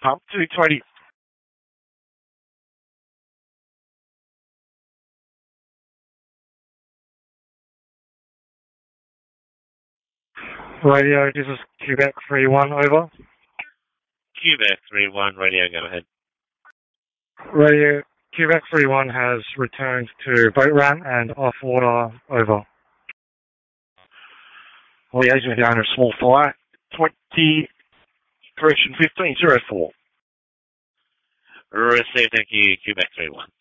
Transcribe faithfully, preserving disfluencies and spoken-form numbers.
Pump two twenty. Radio, this is Quebec three one, over. Quebec three one, radio, go ahead. Radio, Quebec three one has returned to boat ramp and off water, over. Liaison with the owner of small fire, twenty, correction fifteen zero four. Receive, thank you, Quebec three one.